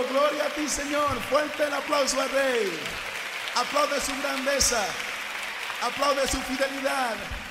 Oh, gloria a ti, Señor. Fuerte el aplauso al Rey. Aplaude su grandeza. Aplaude su fidelidad.